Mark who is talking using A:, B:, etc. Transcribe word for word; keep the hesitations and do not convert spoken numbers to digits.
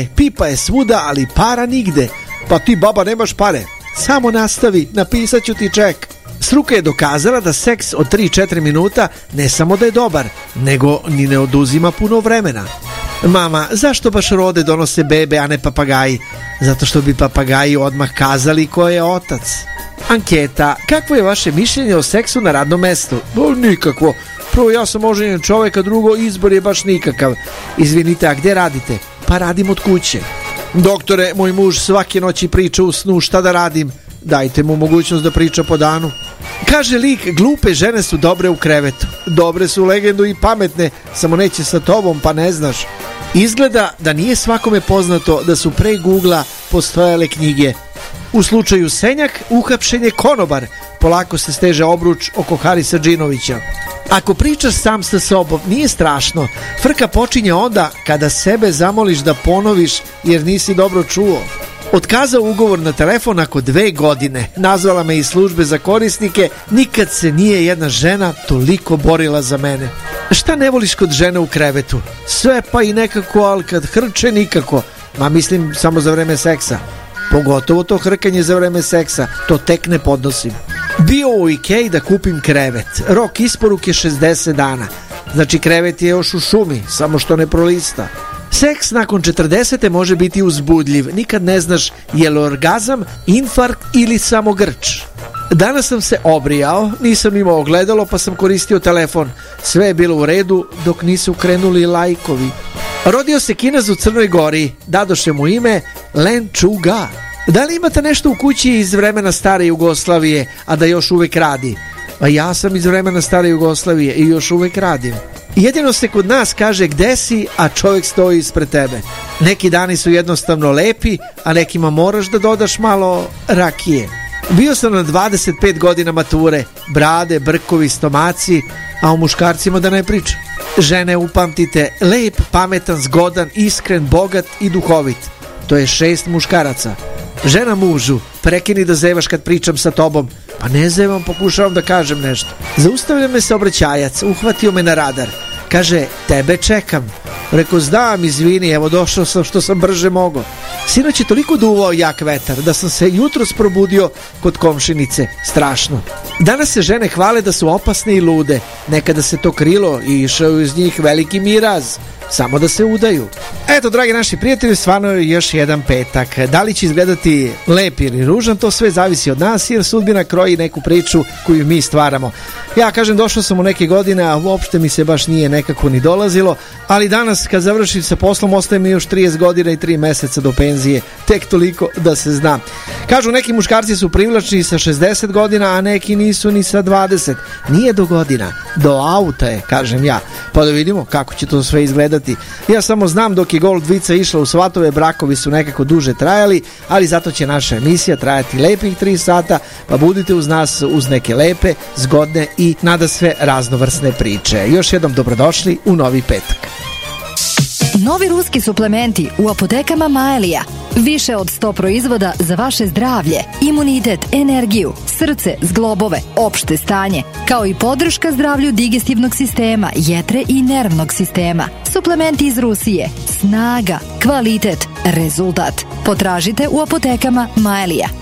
A: Pipa je svuda, ali para nigde. Pa ti, baba, nemaš pare. Samo nastavi, napisat ću ti ček. Struka je dokazala da seks od tri do četiri minuta ne samo da je dobar, nego ni ne oduzima puno vremena. Mama, zašto baš rode donose bebe, a ne papagaji? Zato što bi papagaji odmah kazali ko je otac. Anketa, kakvo je vaše mišljenje o seksu na radnom mestu? O, nikakvo. Prvo, ja sam oženjen čovek, a drugo, izbor je baš nikakav. Izvinite, a gde radite? Pa radim od kuće. Doktore, moj muž svake noći priča u snu, šta da radim? Dajte mu mogućnost da priča po danu. Kaže lik, glupe žene su dobre u krevetu. Dobre su u legendu i pametne, samo neće sa tobom, pa ne znaš. Izgleda da nije svakome poznato da su pre Googla postojale knjige. U slučaju Senjak, uhapšen je konobar. Polako se steže obruč oko Harisa Džinovića. Ako pričaš sam sa sobom, nije strašno. Frka počinje onda kada sebe zamoliš da ponoviš jer nisi dobro čuo. Otkazao ugovor na telefon nakon dve godine. Nazvala me iz službe za korisnike. Nikad se nije jedna žena toliko borila za mene. Šta ne voliš kod žene u krevetu? Sve pa i nekako, ali kad hrče nikako. Ma mislim samo za vreme seksa. Pogotovo to hrkanje za vreme seksa. To tek ne podnosim. Bio u Ikeji da kupim krevet. Rok isporuke šezdeset dana. Znači krevet je još u šumi, samo što ne prolista. Seks nakon četrdesete može biti uzbudljiv. Nikad ne znaš je li orgazam, infarkt ili samo grč. Danas sam se obrijao, nisam imao ogledalo pa sam koristio telefon. Sve je bilo u redu dok nisu krenuli lajkovi. Rodio se Kinez u Crnoj Gori. Dadoše mu ime Len Čuga. Da li imate nešto u kući iz vremena stare Jugoslavije, a da još uvek radi? A ja sam iz vremena stare Jugoslavije i još uvek radim. Jedino se kod nas kaže gde si, a čovjek stoji ispred tebe. Neki dani su jednostavno lepi, a nekima moraš da dodaš malo rakije. Bio sam na dvadeset pet godina mature, brade, brkovi, stomaci, a o muškarcima da ne pričam. Žene, upamtite, lep, pametan, zgodan, iskren, bogat i duhovit. To je šest muškaraca. Žena mužu, prekini da zevaš kad pričam sa tobom. Pa ne zevam, pokušavam da kažem nešto. Zaustavlja me saobraćajac, uhvatio me na radar. Kaže, tebe čekam. Rekao, znam, izvini, evo došao sam što sam brže mogao. Sinoć je toliko duvao jak vetar da sam se jutros probudio kod komšinice. Strašno. Danas se žene hvale da su opasne i lude. Nekada se to krilo i išao iz njih veliki miraz. Samo da se udaju. Eto, dragi naši prijatelji, stvarno je još jedan petak. Da li će izgledati lep ili ružan, to sve zavisi od nas, jer sudbina kroji neku priču koju mi stvaramo. Ja kažem, došao sam u neke godine, a uopšte mi se baš nije nekako ni dolazilo, ali danas kad završim sa poslom ostaje mi još trideset godina i tri meseca do penzije. Tek toliko da se zna. Kažu, neki muškarci su privlačni sa šezdeset godina, a neki nisu ni sa dvadeset. Nije do godina, do auta je, kažem ja. Pa da vidimo kako će to sve izgledati. Ja samo znam dok je Gold dvica išla u svatove, brakovi su nekako duže trajali, ali zato će naša emisija trajati lepih tri sata, pa budite uz nas uz neke lepe, zgodne i nadasve raznovrsne priče. Još jednom dobrodošli u novi petak.
B: Novi ruski suplementi u apotekama Maelija. Više od sto proizvoda za vaše zdravlje, imunitet, energiju, srce, zglobove, opšte stanje, kao i podrška zdravlju digestivnog sistema, jetre i nervnog sistema. Suplementi iz Rusije. Snaga, kvalitet, rezultat. Potražite u apotekama Maelija.